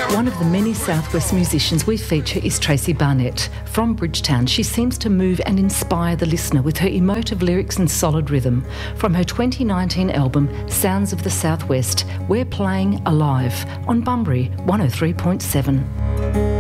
One of the many Southwest musicians we feature is Tracy Barnett. From Bridgetown, she seems to move and inspire the listener with her emotive lyrics and solid rhythm. From her 2019 album, Sounds of the Southwest, we're playing Alive on Bunbury 103.7.